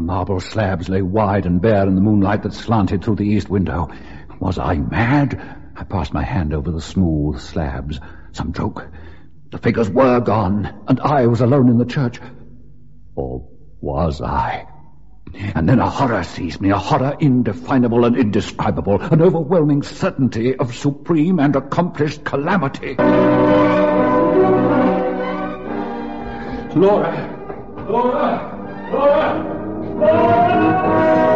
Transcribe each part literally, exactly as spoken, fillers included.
marble slabs lay wide and bare in the moonlight that slanted through the east window. Was I mad? I passed my hand over the smooth slabs. Some joke. The figures were gone, and I was alone in the church. Or was I? And then a horror seized me, a horror indefinable and indescribable, an overwhelming certainty of supreme and accomplished calamity. Laura! Laura! Laura! Laura!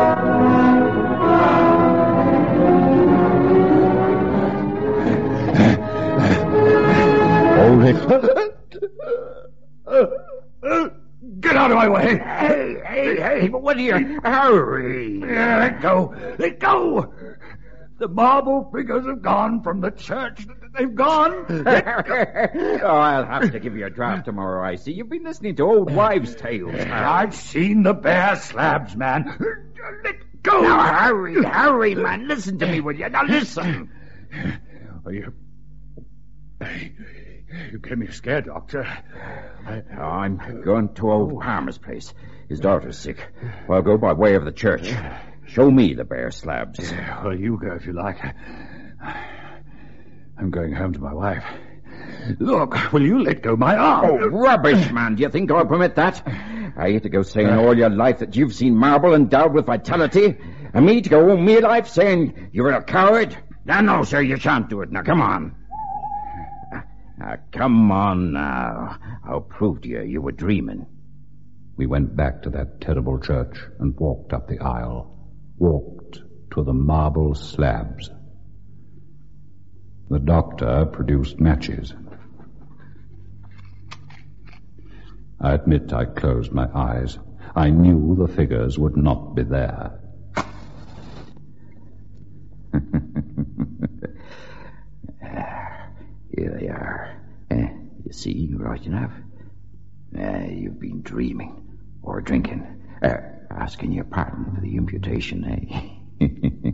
Get out of my way! Hey, hey, hey, but what are you... Hurry! Yeah, let go! Let go! The marble figures have gone from the church. They've gone. Oh, I'll have to give you a draft tomorrow, I see. You've been listening to old wives' tales. I've seen the bare slabs, man. Let go! Now, hurry, hurry, man. Listen to me, will you? Now, listen. Are you... You gave me scared, Doctor. I... Oh, I'm going to old Palmer's place. His daughter's sick. I'll go by way of the church. Show me the bare slabs. Well, you go if you like. I'm going home to my wife. Look, will you let go my arm? Oh, rubbish, man. Do you think I'll permit that? Are you to go saying all your life that you've seen marble endowed with vitality? And me to go all me life saying you're a coward? No, no, sir, you shan't do it. Now, come on. Now, come on now. I'll prove to you you were dreaming. We went back to that terrible church and walked up the aisle. Walked to the marble slabs. The doctor produced matches. I admit I closed my eyes. I knew the figures would not be there. Here they are. Eh, you see, right enough. Eh, you've been dreaming or drinking. Uh, asking your pardon for the imputation, eh?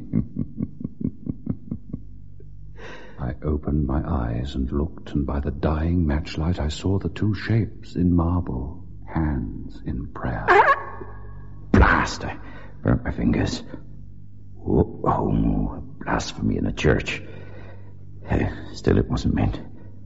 I opened my eyes and looked, and by the dying matchlight I saw the two shapes in marble, hands in prayer. Blast! I burnt my fingers. Oh, oh, blasphemy in the church. Uh, still, it wasn't meant.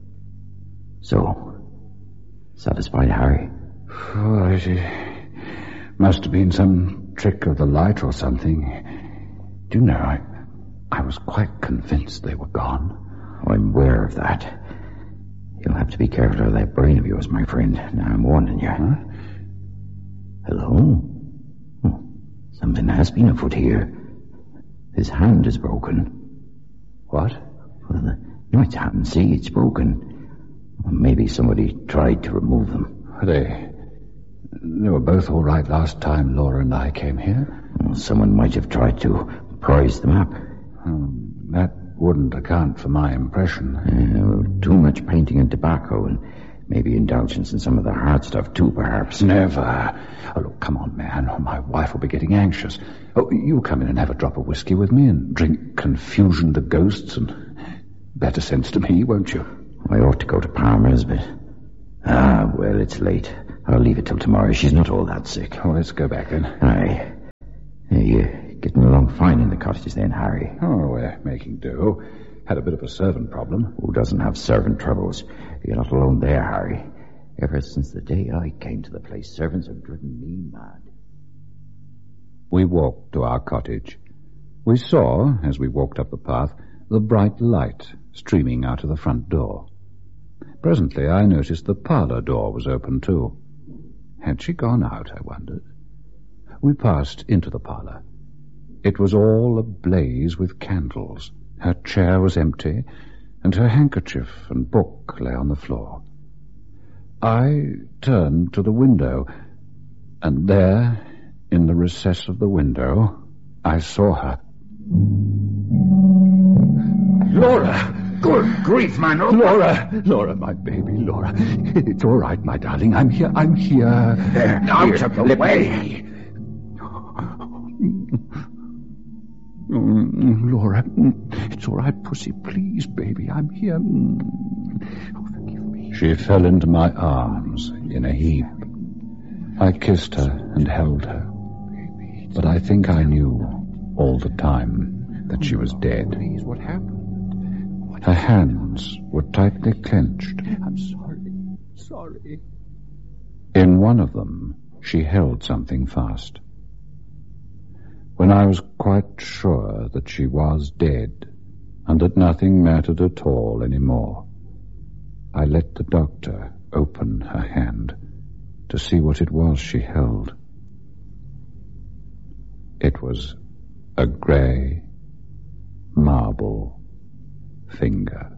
So, satisfied, Harry? Oh, it must have been some trick of the light or something. Do you know, I, I was quite convinced they were gone. Oh, I'm aware of that. You'll have to be careful of that brain of yours, my friend. Now, I'm warning you. Huh? Hello? Oh, something has been afoot here. His hand is broken. What? Well, the, no, it's hand. See, it's broken. Well, maybe somebody tried to remove them. They... They were both all right last time Laura and I came here. Well, someone might have tried to prise them up. Um, that wouldn't account for my impression. Uh, well, too much painting and tobacco, and maybe indulgence in some of the hard stuff too, perhaps. Never. Oh, look, come on, man. My wife will be getting anxious. Oh, you come in and have a drop of whiskey with me and drink confusion to ghosts and better sense to me, won't you? I ought to go to Palmer's, but... Ah, well, it's late. I'll leave it till tomorrow. She's not all that sick. Oh, let's go back then. Aye. You're getting along fine in the cottages then, Harry. Oh, we're making do. Had a bit of a servant problem. Who doesn't have servant troubles? You're not alone there, Harry. Ever since the day I came to the place, servants have driven me mad. We walked to our cottage. We saw, as we walked up the path, the bright light streaming out of the front door. Presently I noticed the parlour door was open too. Had she gone out, I wondered? We passed into the parlour. It was all ablaze with candles. Her chair was empty, and her handkerchief and book lay on the floor. I turned to the window, and there, in the recess of the window, I saw her. Laura! Good grief, man. Oh, Laura! Laura, my baby, Laura. It's all right, my darling. I'm here. I'm here. There, out of the way. Mm, Laura, it's all right, pussy. Please, baby, I'm here. Oh, forgive me. She fell into my arms in a heap. I kissed her and held her. But I think I knew all the time that she was dead. Please, what happened? Her hands were tightly clenched. I'm sorry. Sorry. In one of them, she held something fast. When I was quite sure that she was dead and that nothing mattered at all anymore, I let the doctor open her hand to see what it was she held. It was a grey marble finger.